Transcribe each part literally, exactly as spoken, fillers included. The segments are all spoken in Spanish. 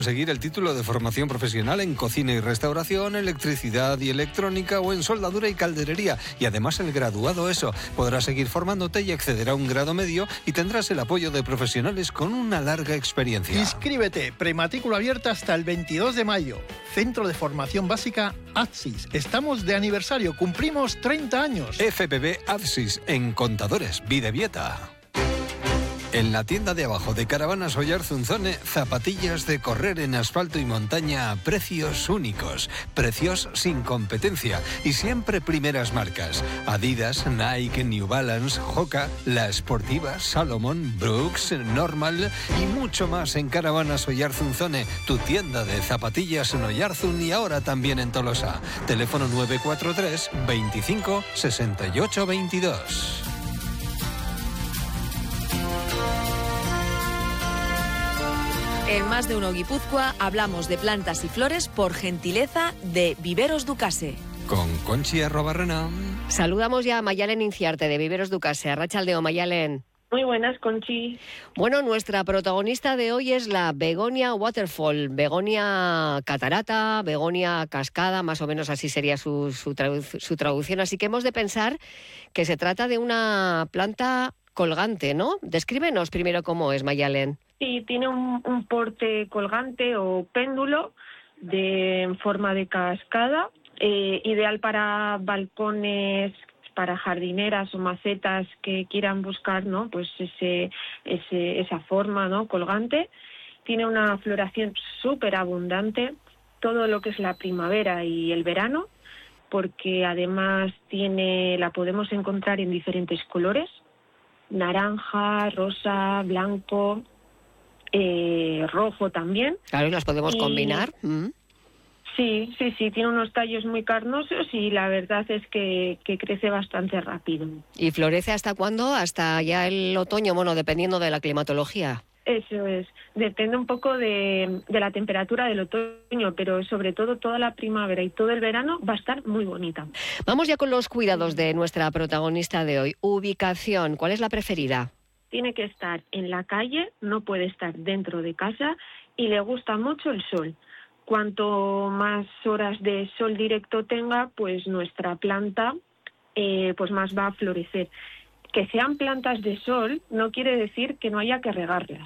Conseguir el título de formación profesional en cocina y restauración, electricidad y electrónica o en soldadura y calderería. Y además el graduado ESO. Podrás seguir formándote y acceder a un grado medio y tendrás el apoyo de profesionales con una larga experiencia. Inscríbete, prematrícula abierta hasta el veintidós de mayo. Centro de Formación Básica ATSIS. Estamos de aniversario, cumplimos treinta años. F P B ATSIS en Contadores, Bidebieta. En la tienda de abajo de Caravanas Oyarzunzone, zapatillas de correr en asfalto y montaña a precios únicos, precios sin competencia y siempre primeras marcas. Adidas, Nike, New Balance, Hoka, La Sportiva, Salomon, Brooks, Normal y mucho más en Caravanas Oyarzunzone, tu tienda de zapatillas en Oyarzun y ahora también en Tolosa. Teléfono nueve cuatro tres, veinticinco, sesenta y ocho, veintidós. En Más de Uno Guipúzcoa hablamos de plantas y flores por gentileza de Viveros Ducase. Con Conchi Arrobarrena. Saludamos ya a Mayalen Inciarte de Viveros Ducase. Arratsaldeon, Mayalen. Muy buenas, Conchi. Bueno, nuestra protagonista de hoy es la begonia waterfall, begonia catarata, begonia cascada, más o menos así sería su, su, tradu- su traducción. Así que hemos de pensar que se trata de una planta colgante, ¿no? Descríbenos primero cómo es, Mayalen. Sí, tiene un, un porte colgante o péndulo de en forma de cascada, eh, ideal para balcones, para jardineras o macetas que quieran buscar, ¿no? Pues ese, ese, esa forma, ¿no? Colgante. Tiene una floración súper abundante, todo lo que es la primavera y el verano, porque además tiene, la podemos encontrar en diferentes colores, naranja, rosa, blanco, eh, rojo también. Claro, y las podemos y, combinar. Mm. Sí, sí, sí, tiene unos tallos muy carnosos y la verdad es que, que crece bastante rápido. ¿Y florece hasta cuándo? Hasta ya el otoño, bueno, dependiendo de la climatología. Eso es, depende un poco de, de la temperatura del otoño, pero sobre todo toda la primavera y todo el verano va a estar muy bonita. Vamos ya con los cuidados de nuestra protagonista de hoy. Ubicación, ¿cuál es la preferida? Tiene que estar en la calle, no puede estar dentro de casa y le gusta mucho el sol. Cuanto más horas de sol directo tenga, pues nuestra planta eh, pues más va a florecer. Que sean plantas de sol no quiere decir que no haya que regarlas.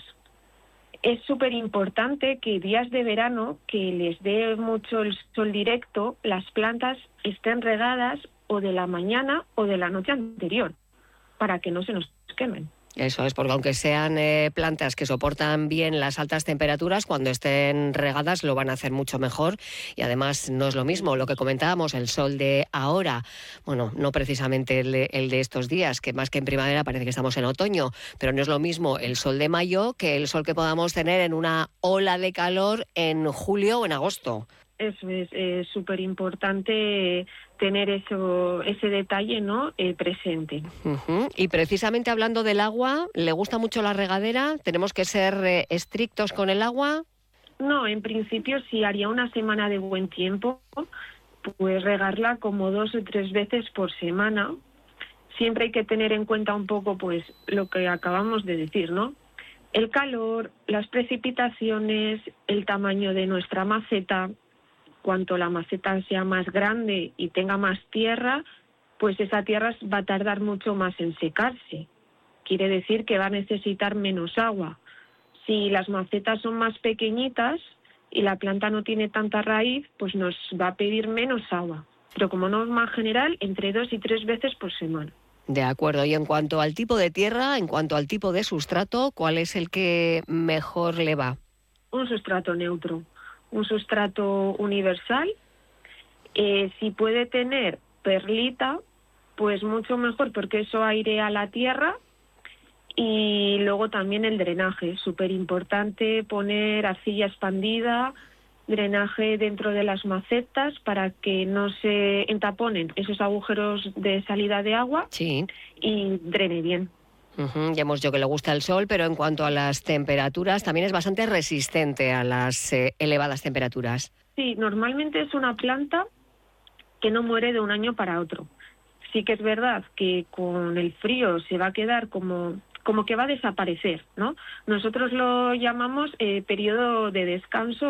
Es súper importante que días de verano que les dé mucho el sol directo, las plantas estén regadas o de la mañana o de la noche anterior, para que no se nos quemen. Eso es, porque aunque sean eh, plantas que soportan bien las altas temperaturas, cuando estén regadas lo van a hacer mucho mejor y además no es lo mismo lo que comentábamos, el sol de ahora, bueno, no precisamente el de, el de estos días, que más que en primavera parece que estamos en otoño, pero no es lo mismo el sol de mayo que el sol que podamos tener en una ola de calor en julio o en agosto. Eso es súper importante tener eso, ese detalle, ¿no? Eh, presente. Uh-huh. Y precisamente hablando del agua, ¿le gusta mucho la regadera? ¿Tenemos que ser eh, estrictos con el agua? No, en principio si haría una semana de buen tiempo, pues regarla como dos o tres veces por semana. Siempre hay que tener en cuenta un poco pues lo que acabamos de decir, ¿no? El calor, las precipitaciones, el tamaño de nuestra maceta. Cuanto la maceta sea más grande y tenga más tierra, pues esa tierra va a tardar mucho más en secarse. Quiere decir que va a necesitar menos agua. Si las macetas son más pequeñitas y la planta no tiene tanta raíz, pues nos va a pedir menos agua. Pero como norma general, entre dos y tres veces por semana. De acuerdo. Y en cuanto al tipo de tierra, en cuanto al tipo de sustrato, ¿cuál es el que mejor le va? Un sustrato neutro. Un sustrato universal, eh, si puede tener perlita, pues mucho mejor porque eso airea la tierra y luego también el drenaje, súper importante poner arcilla expandida, drenaje dentro de las macetas para que no se entaponen esos agujeros de salida de agua. Sí. Y drene bien. Uh-huh. Ya hemos dicho que le gusta el sol, pero en cuanto a las temperaturas, también es bastante resistente a las eh, elevadas temperaturas. Sí, normalmente es una planta que no muere de un año para otro. Sí que es verdad que con el frío se va a quedar como, como que va a desaparecer, ¿no? Nosotros lo llamamos eh, periodo de descanso